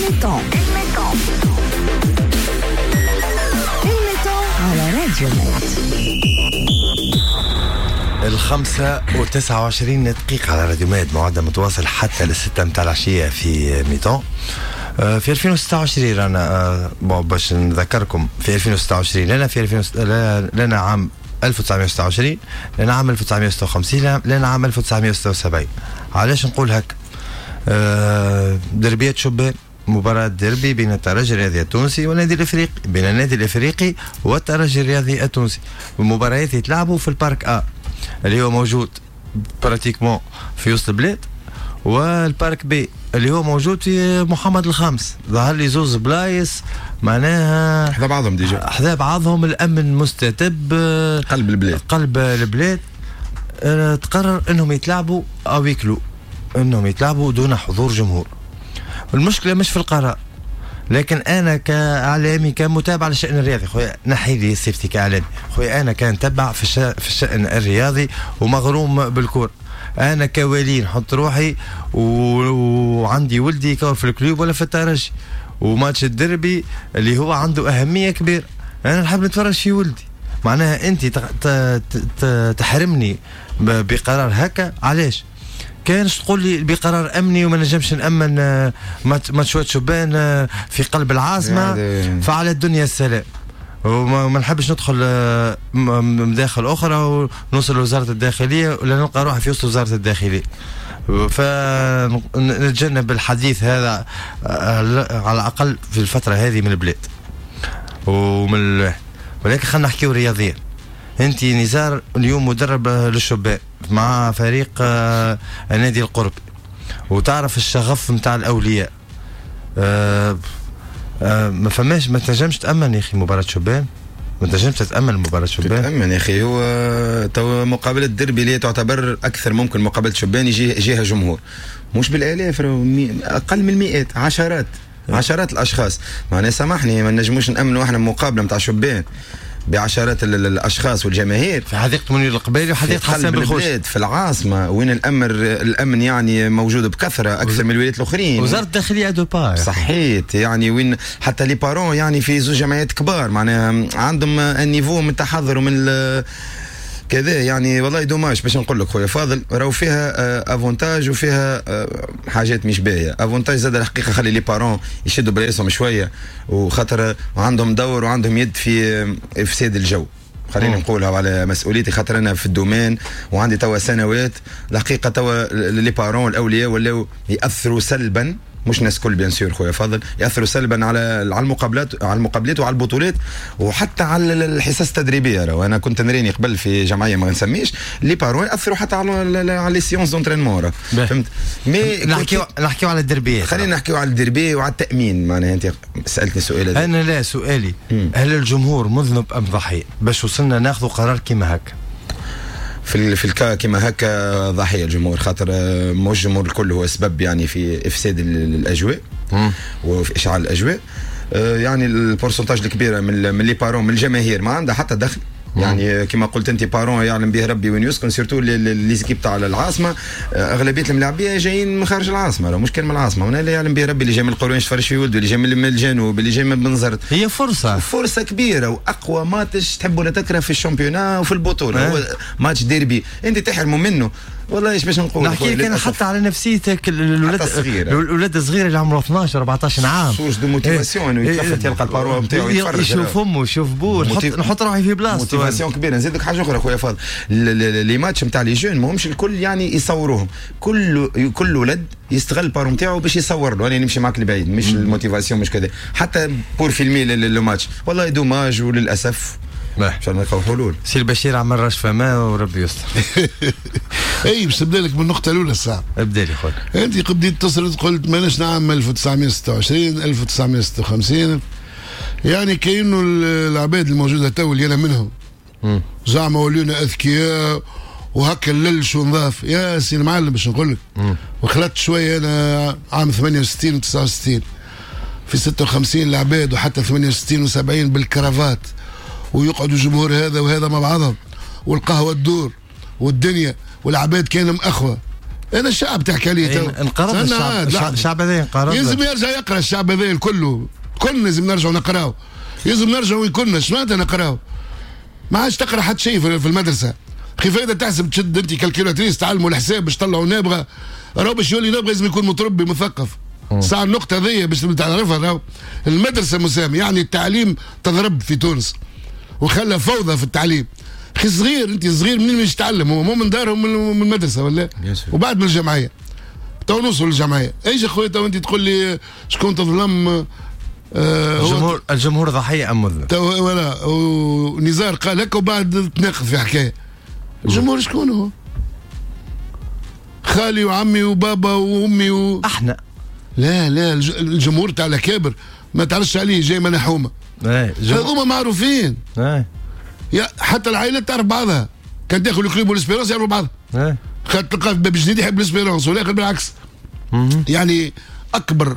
على راديو ميت. 5:29 على راديو ميت، موعدنا متواصل حتى ل6 متاع العشية في ميتون. في 2026 رانا باش نذكركم في 2026 لنا عام 1926، لنا عام 1956، لنا عام 1976. علاش نقول هكا؟ دربية شبان، مباراة ديربي بين الترجي الرياضي التونسي والنادي الافريقي، بين النادي الافريقي والترجي الرياضي التونسي. المباريات يتلعبوا في البارك A اللي هو موجود براتيكمون في وسط البلاد، والبارك B اللي هو موجود في محمد الخامس. ظهر لي زوز بلايص معناها حذا بعضهم ديجا، حذا بعضهم. الامن مستتب، قلب البلاد. تقرر انهم يتلعبوا او يكلوا، انهم يتلعبوا دون حضور جمهور. المشكله مش في القرار، لكن انا كاعلامي كمتابع للشان الرياضي خويا، نحي لي السيفتي كاعلامي خويا، انا كنتبع في الشان الرياضي ومغروم بالكور. انا كوالي نحط روحي وعندي ولدي كور في الكلوب ولا في الترجي، وماتش الدربي اللي هو عنده اهميه كبيره، انا نحب نتفرج في ولدي. معناها انت تحرمني بقرار هكا. علاش؟ كانش تقول لي بقرار امني وما نجمش نامن ماتشات شبان في قلب العاصمه، فعلى الدنيا السلام. وما نحبش ندخل مداخل اخرى ونوصل لوزاره الداخليه ولا نلقى روحي في وسط وزاره الداخليه. فنتجنب الحديث هذا على الاقل في الفتره هذه من البلاد ولكن خلينا نحكيو رياضيا. انت نزار اليوم مدرب للشباب مع فريق النادي القربي، وتعرف الشغف نتاع الاولياء. ما فماش، ما تنجمش تامن يا اخي مباراه شبان، ما تنجمش تتامن مباراه شبان. تتامن يا اخي، هو تو مقابله الدربي اللي تعتبر اكثر ممكن مقابله شبان يجيها جمهور مش بالالاف، اقل من المئات، عشرات الاشخاص. معناها سامحني، ما نجموش نامنوا احنا مقابله نتاع شبان بعشرات الاشخاص والجماهير في حديقه منير القبيلي وحديقه حسن بالخوش في العاصمه، وين الامن يعني موجود بكثره اكثر من الولايات الاخرين. وزاره الداخليه دو با صحيت، يعني وين حتى لي بارون يعني في زوج جمعيات كبار معناها عندهم النيفو من التحضر ومن كذا. يعني والله دوماج باش نقول لك خويا فاضل، راهو فيها افونتاج وفيها حاجات مش باهيه. افونتاج زاد الحقيقه خلي لي بارون يشدوا براسهم شويه، وخاطر عندهم دور وعندهم يد في افساد الجو. خليني نقولها على مسؤوليتي، خاطر انا في الدومين وعندي توا سنوات. الحقيقه توا لي بارون الاولياء ولاو ياثروا سلبا، مش ناس كل بيان سور خويا فاضل، ياثروا سلبا على المقابلات وعلى البطولات وحتى على الحصص التدريبيه. وانا كنت نريني قبل في جمعيه ما نسميش، لي بارون ياثروا حتى على لي سيونس دونترينمون، فهمت؟ مي نحكيو على الدربيه، خلينا نحكيو على الدربيه وعلى التامين. معناها انت سالتني سؤال هذا، انا لا سؤالي هل الجمهور مذنب ام ضحيه باش وصلنا ناخذ قرار كيما هكا؟ في الكا كما هكا ضحيه الجمهور، خاطر مش الجمهور الكل هو سبب يعني في افساد الاجواء وفي اشعال الاجواء. يعني البورسنتاج الكبيره من لي بارون من الجماهير ما عندها حتى دخل. يعني كما قلت انت بارون يعلم به ربي وين يسكن، سيرتو لي زيكيب تاع العاصمه اغلبيه الملاعبيه جايين من خارج العاصمه، لو مش كان من العاصمه. وانا لا يعلم به ربي اللي جاي من القرون يتفرج في ولده، اللي جاي من الجنوب، اللي جاي من بنزرت. هي فرصه كبيره واقوى ماتش تحب ولا تكره في الشامبيونا وفي البطوله. هو ماتش ديربي انت تحرموا منه، والله ايش باش نقول. نحكي كان حتى على نفسيتك الولاد الصغير اللي عمره 12 14 عام، سورس دو موتيفاسيون انه يتلفت يلقى البارون نتاعو يتفرج، يشوف امه يشوف بوه، نحط روحي في بلاصته. موتيفاسيون كبيره. نزيدك حاجه اخرى خويا فاضل، لي ماتش نتاع لي جون ماهمش الكل يعني يصوروهم، كل ولد يستغل البارون نتاعو باش يصور له. انا نمشي معك لبعيد، مش الموتيفاسيون مش كذا، حتى بور فيلمي لو ماتش. والله دوماج وللاسف ان شاء الله نلقاو حلول. سي البشير عمل راش فما وربي يستر. اي باش نبدا لك من النقطه الاولى الساعه. ابدا لي خويا. انت بديت تصل قلت ماناش نعم 1926 1956، يعني كأنه العباد الموجوده تو اللي انا منهم زعما ولينا اذكياء وهكا الللش ونضاف. يا سي المعلم باش نقول لك، وخلطت شويه انا عام 68 و69 في 56 العباد، وحتى 68 و70 بالكرافات، ويقعدوا الجمهور هذا وهذا مع بعضهم، والقهوه تدور والدنيا والعباد كانوا مأخوة. انا الشعب تحكي عليه انقرض الشعب هذا انقرض. يلزم يرجع يقرا الشعب هذا كله لازم نرجعوا نقراو، لازم نرجعوا كلنا شمعناتها نقراو. ما عادش تقرا حتى شيء في المدرسه. كيف هذا تحسب تشد انت كالكولاتريس تعلموا الحساب باش تطلعوا نابغه، راهو باش يولي نابغه لازم يكون متربي مثقف. ساعة النقطة هذه باش تعرفها، راهو المدرسة مسامي يعني التعليم تضرب في تونس وخلى فوضى في التعليم. اخي صغير، انت صغير منين باش تتعلم؟ هو مو من دارهم من المدرسة ولا؟ وبعد من الجمعية تو نوصل للجمعية. ايش اخويا تو انت تقول لي شكون تظلم؟ الجمهور ضحية أم مذنب؟ تو ولا ونزار قال هكا وبعد تناقض في حكاية. الجمهور شكون هو؟ خالي وعمي وبابا وامي احنا. لا الجمهور تاع الأكابر ما تعرفش عليه، جاي من حومه. هذوما معروفين. يا حتى العائلات تعرف بعضها، كان تاخذ الكلوب والاسبيرونس يعرفوا بعضها. خاطر تلقى في باب جديد يحب الاسبيرونس والاخر بالعكس. يعني اكبر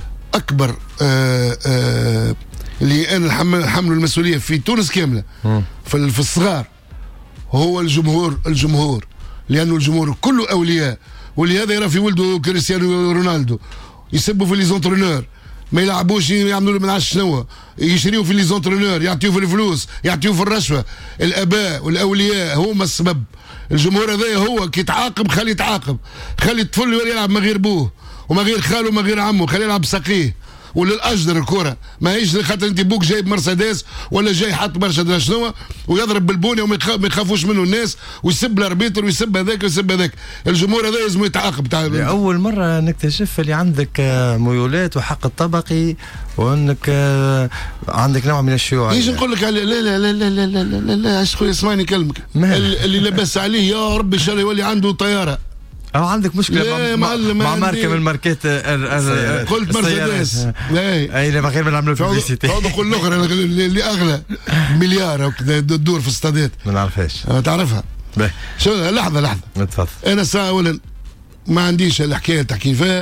اللي انا حملوا المسؤوليه في تونس كامله في الصغار هو الجمهور، لانه الجمهور كله اولياء، ولهذا يرى في ولده كريستيانو رونالدو يسبوا في لي زونترونور، ما يلعبوش يعملوا له من عش شنو، يشريوا في لي زونترونور، يعطيوه في الفلوس، يعطيوه في الرشوه. الاباء والاولياء هما السبب. الجمهور هذا هو كي يتعاقب خلي يتعاقب، خلي الطفل يلعب ما غير بوه وما غير خاله وما غير عمه، خلي يلعب ساقيه وللاجدر الكره، ماهيش خاطر انت بوك جايب مرسيدس ولا جاي حط برشا شنو ويضرب بالبونيه وما يخافوش منه الناس ويسب الاربيتر ويسب هذاك ويسب هذاك. الجمهور هذا لازم يتعاقب. اول مره نكتشف اللي عندك ميولات وحق الطبقي وانك عندك نوع من الشيوعيه. ايش نقول لك؟ لا لا لا لا لا لا لا لا خويا اسمعني كلمك. اللي لبس عليه يا رب ان شاء الله يولي عنده طياره. أو عندك مشكلة مع ماركة من ماركات قلت مرسيدس. أي لا غير بنعملوا ببليسيتي. نقول الأخرى اللي أغلى مليار تدور في الصديات. ما نعرفهاش. تعرفها؟ شو لحظة تفضل. أنا ساعة أولا ما عنديش الحكاية تحكي فيها،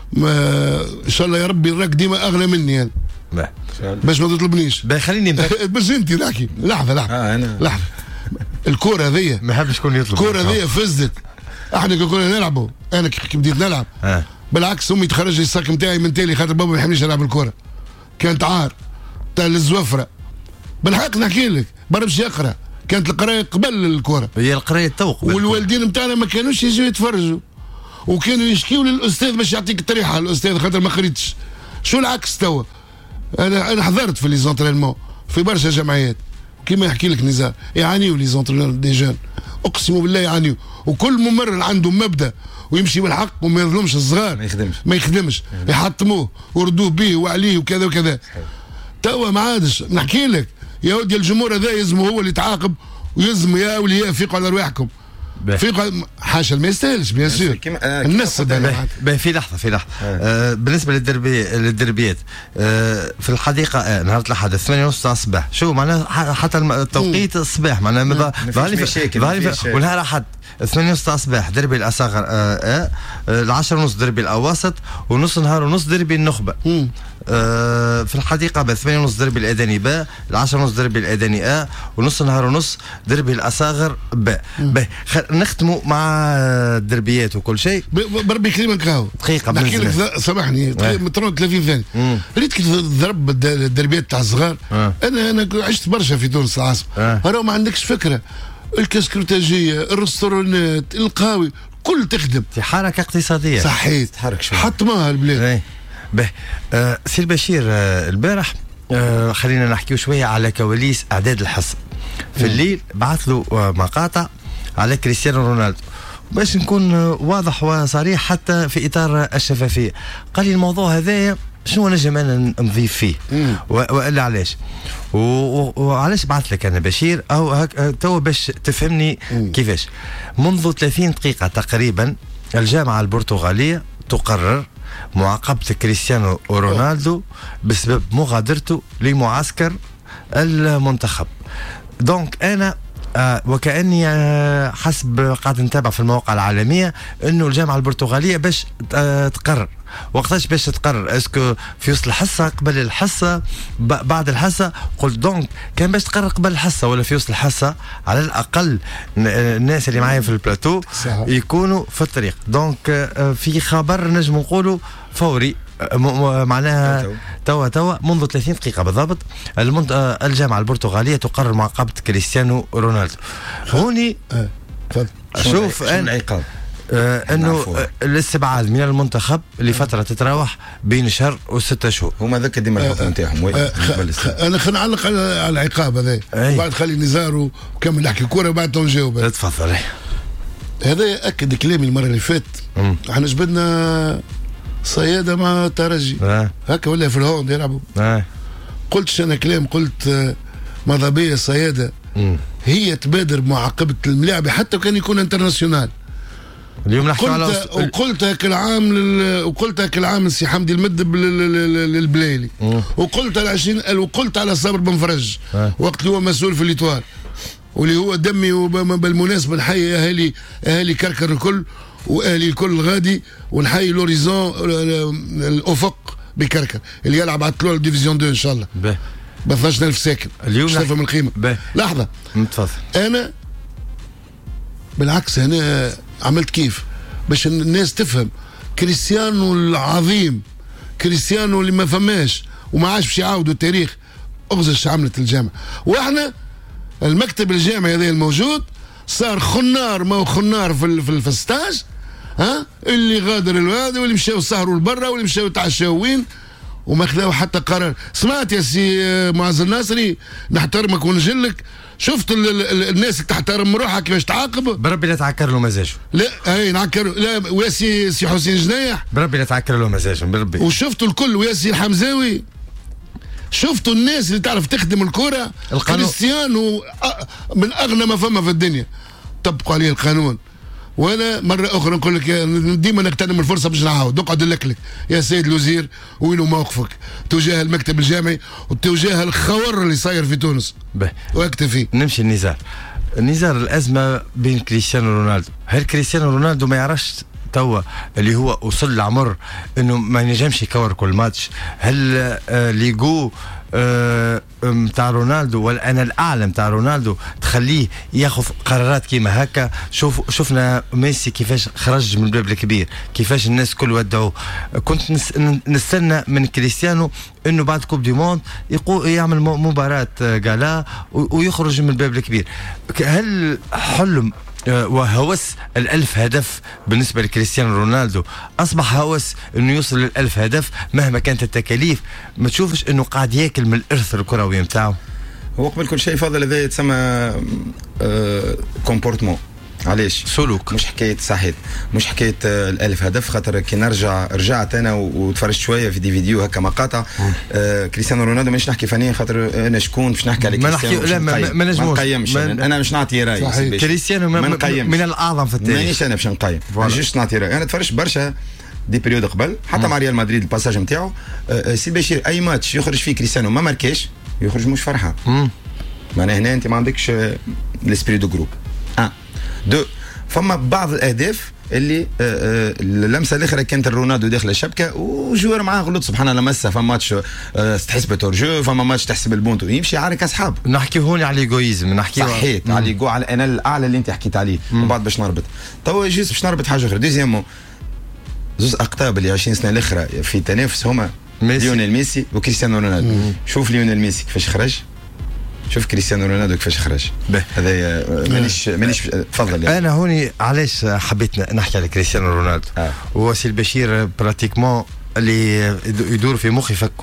إن شاء الله يا ربي الراك ديما أغلى مني يعني. باش ما تطلبنيش. خليني باش أنت نحكي. لحظة. الكورة هذيا ما حبش يكون يطلب. الكورة هذيا فزت. احنا كنا نلعبوا، انا كي بديت نلعب بالعكس امي تخرج لي الساك نتاعي من تالي خاطر بابا ما يحبنيش نلعب الكره، كانت عار تاع الزوفره بالحق نحكي لك، باش يقرا، كانت القرايه قبل الكره، هي القرايه توق، والوالدين نتاعنا ما كانوش يجوا يتفرجوا وكانوا يشكيوا للاستاذ باش يعطيك الطريحه الاستاذ خاطر ما قريتش. شو العكس توا انا حضرت في لي زونترينمون في برشا جمعيات كيما يحكي لك نزار يعانيوا لي زونترينور دي جون، اقسم بالله يعانيوا، وكل ممرر عنده مبدا ويمشي بالحق وما يظلمش الصغار، ما يخدمش يحطموه وردوه به وعليه وكذا وكذا. توا ما عادش نحكي لك يا ودي الجمهور هذا يلزم هو اللي يتعاقب، ويلزم يا اولياء فيقوا على ارواحكم. فيقوا حاشا ما يستاهلش بيان سور الناس. في لحظه بالنسبه للدربيات في الحديقه نهار الاحد 8:30 تاع الصباح، شو معناها حتى التوقيت الصباح معناها ونهار احد 8:30 تاع الصباح دربي الاصاغر 10:30 دربي الاواسط، ونص نهار ونص دربي النخبه. في الحديقه ب 8:30 دربي الاداني باء، 10:30 دربي الاداني ونص نهار ونص دربي الاصاغر باء. نختموا مع الدربيات وكل شيء. بربي كريمك هاو دقيقه نحكي لك سامحني 30 ثانيه. ريت كيف تضرب الدربيات تاع الصغار. انا عشت برشا في تونس العاصمه، راهو ما عندكش فكره. الكسكرتاجيه، الرستورانات، القهاوي، كل تخدم في حركه اقتصاديه صحيت، حطمها البلاد. سي البشير البارح خلينا نحكيو شويه على كواليس اعداد الحصه. في الليل بعث له مقاطع على كريستيانو رونالدو باش نكون واضح وصريح حتى في اطار الشفافيه. قال لي الموضوع هذايا شنو نجم انا نضيف فيه والا علاش وعلاش بعث لك انا بشير او تو باش تفهمني كيفاش. منذ 30 دقيقه تقريبا الجامعه البرتغاليه تقرر معاقبه كريستيانو رونالدو بسبب مغادرته لمعسكر المنتخب. دونك انا وكأني حسب قاعد نتابع في المواقع العالمية انه الجامعة البرتغالية باش تقرر وقتاش باش تقرر؟ اسكو في وسط الحصه، قبل الحصه، بعد الحصه؟ قلت دونك كان باش تقرر قبل الحصه ولا في وسط الحصه، على الاقل الناس اللي معايا في البلاتو يكونوا في الطريق. دونك في خبر نجم نقولوا فوري، معناها توا منذ 30 دقيقة بالضبط الجامعة البرتغالية تقرر معاقبة كريستيانو رونالدو. هوني شوف العقاب انه الاستبعاد من المنتخب لفترة تتراوح بين شهر و6 شهور. هما ذاك ديما الحكم نتاعهم. انا خلينا نعلق على العقاب هذا وبعد خلي نزار وكمل نحكي كورة وبعد نجاوب. تفضل. هذا يأكد كلامي المرة اللي فات. احنا جبدنا صيادة مع ترجي هكا ولا في الهوند يلعبوا. قلتش انا كلام، قلت ماذا بيا الصيادة هي تبادر بمعاقبة الملاعب حتى كان يكون انترناسيونال. اليوم نحكي على وقلت هاك العام وقلت هاك العام السي حمدي المدب للبلايلي، وقلت على 20، وقلت على صابر بن فرج وقت اللي هو مسؤول في الإطوار واللي هو دمي. وبالمناسبة نحيي اهالي كركر الكل واهلي الكل غادي، ونحيي لوريزون الافق بكركر اللي يلعب على طلوع الديفيزيون 2 ان شاء الله ب 12000 ساكن. اليوم نفهم القيمه. لحظه متفضل. انا بالعكس انا عملت كيف باش الناس تفهم كريستيانو العظيم، كريستيانو اللي ما فماش وما عادش باش يعاودوا التاريخ. اغزش عملت الجامعه، واحنا المكتب الجامعي هذا الموجود صار خنار، ما هو خنار في الستاج، اللي غادر الوادي واللي مشاو سهروا لبرا واللي مشاو تعشاو وين وما خذاو حتى قرار. سمعت يا سي معز الناصري، نحترمك ونجلك، شفت الناس اللي تحترم روحها كيفاش تعاقب. بربي لا تعكر له مزاجه. لا نعكر لا. ويا سي حسين جنايح بربي لا تعكر له مزاجه بربي. وشفتوا الكل، ويا سي الحمزاوي، شفتوا الناس اللي تعرف تخدم الكرة. كريستيانو من اغنى ما فما في الدنيا، طبقوا عليه القانون. وانا مره اخرى نقول لك ديما نغتنم الفرصه باش نعاود نقعد لك يا سيد الوزير، وين موقفك تجاه المكتب الجامعي وتجاه الخور اللي صاير في تونس؟ واكتفي. نمشي النزار الازمه بين كريستيانو رونالدو. هل كريستيانو رونالدو ما يعرفش توا اللي هو وصل لعمر انه ما ينجمش يكور كل ماتش؟ هل ليغو متاع رونالدو ولا انا الاعلى متاع رونالدو تخليه ياخذ قرارات كيما هكا؟ شفنا ميسي كيفاش خرج من الباب الكبير، كيفاش الناس كل ودعوه. كنت نستنى من كريستيانو انه بعد كوب دي موند يعمل مباراة غالا ويخرج من الباب الكبير. هل حلم وهوس 1000 هدف بالنسبة لكريستيانو رونالدو أصبح هوس أنه يوصل ل1000 هدف مهما كانت التكاليف؟ ما تشوفش أنه قاعد يأكل من الإرث الكروي متاعه؟ هو قبل كل شيء فضل هذا يتسمى كومبورتمون. علاش؟ سلوك، مش حكايه صحيت، مش حكايه ال1000 هدف. خاطر كي رجعت انا وتفرجت شويه في دي فيديو هكا مقاطع. كريستيانو رونالدو مش نحكي فنيا، خاطر انا شكون باش نحكي على كريستيانو؟ لا ما نجموش. انا مش نعطي راي. كريستيانو من الاعظم في التاريخ. مانيش انا باش نقيم، جوست نعطي راي. انا تفرجت برشا دي بريود قبل حتى مع ريال مدريد الباساج نتاعو. سي بشير اي ماتش يخرج فيه كريستيانو ما ماركاش يخرج مش فرحان. معناها هنا انت ما عندكش ليسبري دو جروب. 2 فما بعض الاهداف اللي اللمسه الاخرى كانت رونالدو داخل الشبكه وجوار معاه غلط سبحان الله مسه. فما ماتش تحسب تورجو، فما ماتش تحسب البونتو، يمشي عارك اصحاب. نحكي هون على الايغويزم، نحكي صحيت على الايغو، على انا الاعلى اللي انت حكيت عليه. ومن بعد باش نربط توا جيس باش نربط حاجه اخرى. دوزيامون زوز اقطاب اللي 20 سنه الاخرى في تنافس هما ليونيل ميسي وكريستيانو رونالدو. شوف ليونيل ميسي كيفاش خرج، شوف كريستيانو رونالدو كيفاش خرج. هذا مانيش تفضل يعني. انا هوني علاش حبيت نحكي على كريستيانو رونالدو. هو سي البشير براتيكمون اللي يدور في مخي فكه.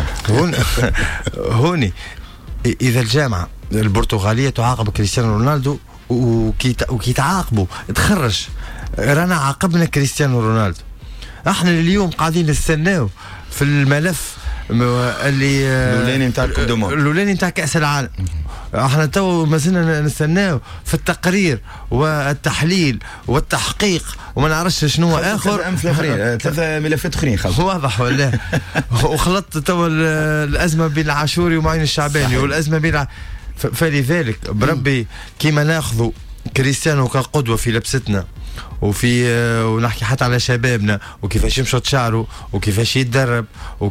هوني اذا الجامعه البرتغاليه تعاقب كريستيانو رونالدو وكي تعاقبوا تخرج رانا عاقبنا كريستيانو رونالدو. احنا اليوم قاعدين نستناو في الملف اللي الاولاني نتاع الكوب دو موند، الاولاني نتاع كاس العالم. احنا تو مازلنا نستناو في التقرير والتحليل والتحقيق وما نعرفش شنو اخر. 3 ملفات اخرين خلص. واضح ولا؟ وخلطت تو الازمه بين العاشوري ومعين الشعباني والازمه بين فلذلك بربي كيما ناخذوا كريستيانو كقدوه في لبستنا ونحكي حتى على شبابنا وكيفاش يمشط شعره وكيفاش يتدرب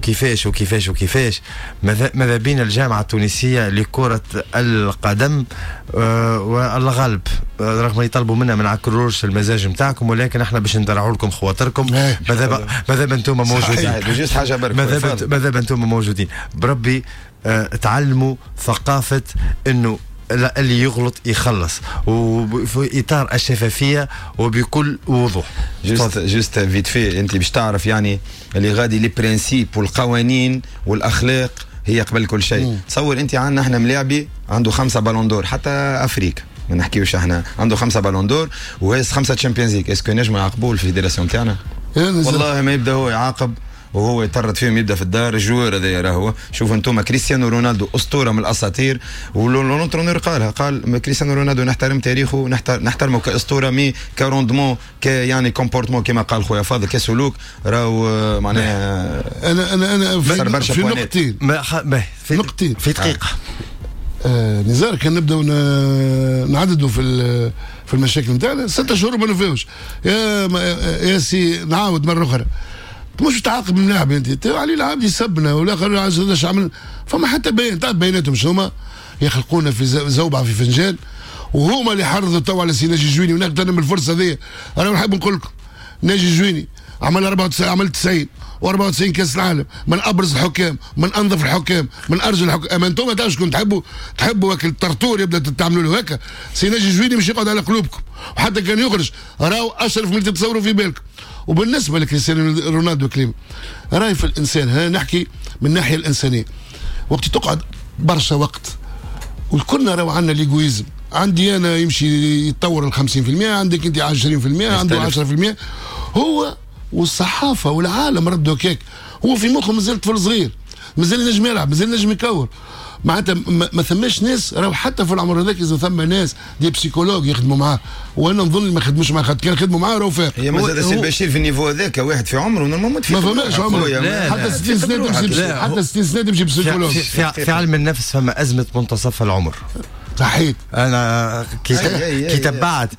وكيفاش ماذا بين الجامعة التونسية لكرة القدم والغلب رغم يطلبوا منا ما نعكروش المزاج متاعكم، ولكن احنا باش ندرعوا لكم خواطركم. ماذا انتم موجودين، ماذا انتم موجودين بربي. تعلموا ثقافة انه اللي يغلط يخلص وفي اطار الشفافيه وبكل وضوح. جوست فيت في انت باش تعرف يعني اللي غادي لي برينسيپ والقوانين والاخلاق هي قبل كل شيء. تصور انت عندنا احنا ملاعبي عنده 5 بالون دور، حتى افريقيا ما نحكيوش احنا عنده 5 بالون دور وهيز 5 تشامبيونز ليج. اسكو نجم يعاقبوه الفيدراسيون تاعنا؟ والله ما يبدا هو يعاقب وهو يطرد فيهم، يبدا في الدار الجوار هذا راهو. شوف انتم كريستيانو رونالدو اسطوره من الاساطير، والونترونور قال كريستيانو رونالدو نحترم تاريخه نحترمه كاسطوره، مي كروندمون يعني كومبورتمون كما قال خويا فاضل كسلوك راهو معناها. انا في نقطتين في دقيقه. نزار كان نبداو نعددوا في المشاكل نتاعنا 6 شهور ما نفيوش. يا سي نعاود مره اخرى، مش تعاقب من لاعب انت علي العبد يسبنا ولا عايز عمل فما حتى بيناتهم شنو يخلقونا في زوبعه في فنجان، وهما اللي حرضوا تو على سي ناجي جويني. ونغتنم الفرصه ذي، انا نحب نقول لكم ناجي جويني عمل 94 عمل 90 و94 كاس العالم، من ابرز الحكام، من انظف الحكام، من ارجل الحكام. اما انتم تاش كنتوا تحبوا هكا الطرطور يبدا تعملوا له هكا. سي ناجي جويني مش يقعد على قلوبكم، وحتى كان يخرج راهو اشرف من اللي تتصوروا في بالكم. وبالنسبه لكريستيانو رونالدو كلمه راي في الانسان، هنا نحكي من الناحيه الانسانيه. وقت تقعد برشا وقت وكلنا راهو عندنا ليغويزم، عندي انا يمشي يتطور ال 50%، عندك انت 20%، عنده 10%. هو والصحافه والعالم ردوا هكاك، هو في مخه مازال طفل صغير، مازال ينجم يلعب، مازال ينجم يكور. معناتها ما ثماش ناس راهو حتى في العمر هذاك اذا ثم ناس دي بسيكولوج يخدموا معاه، وانا نظن ما خدموش معاه، كان يخدموا معاه راهو فاق. هي مازال سي بشير في النيفو هذاك واحد في عمره نورمالمون ما فماش عمره حتى 60 سنه تمشي، حتى 60 سنه تمشي بسيكولوج. في علم النفس فما ازمه منتصف العمر. صحيح. انا كي تبعت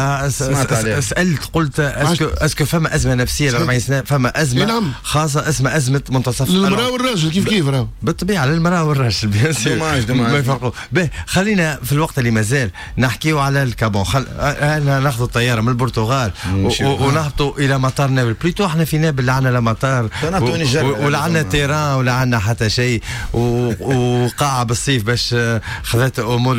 سألت قلت اسكو فما ازمه نفسيه ل 40 سنه، فما ازمه خاصه اسمها ازمه منتصف للمراه والراجل. كيف راهو بالطبيعه للمراه والراجل بيان سور ما يفرقوا. خلينا في الوقت اللي مازال نحكيو على الكابون. انا ناخذ الطياره من البرتغال ونهبطوا الى مطار نابل. بليتو احنا في نابل لا عندنا لا مطار ولا عندنا تيران ولا عندنا حتى شيء، وقاعه بالصيف باش خذت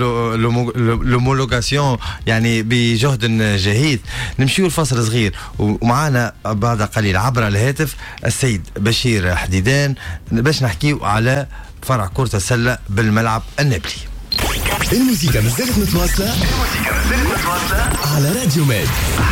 لومولوغاسيون يعني بجهد جهيد. نمشيو الفصل صغير ومعانا بعد قليل عبر الهاتف السيد بشير حديدان باش نحكيو على فرع كرة السلة بالملعب النابلي. الموسيقى مازالت متواصلة على راديو ميد.